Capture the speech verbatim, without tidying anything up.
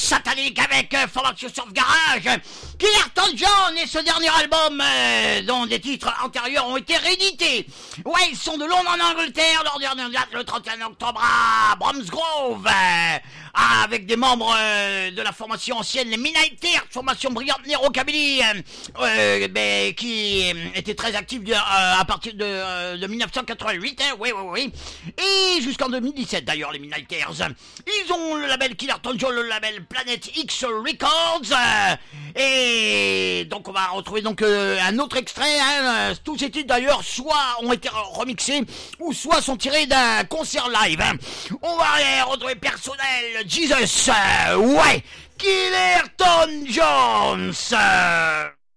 satanique avec euh, For Action Surf Garage, Killerton John et ce dernier album euh, dont des titres antérieurs ont été réédités. Ouais, ils sont de Londres en Angleterre, leur dernière date le trente et un octobre à Bromsgrove, euh, avec des membres euh, de la formation ancienne, les Midnight Heart, formation brillante néo-rockabilly, euh, euh, ben, qui euh, était très active de, euh, à partir de, euh, de dix-neuf cent quatre-vingt-huit, hein, oui, oui, oui, et jusqu'en deux mille dix-sept d'ailleurs, les Midnight Heart. Ils ont le label Killerton John, le label Planet X Records, euh, et donc on va retrouver donc euh, un autre extrait, hein, tous ces titres d'ailleurs soit ont été remixés ou soit sont tirés d'un concert live, hein. On va aller retrouver personnel Jesus, euh, ouais, Killerton Jones.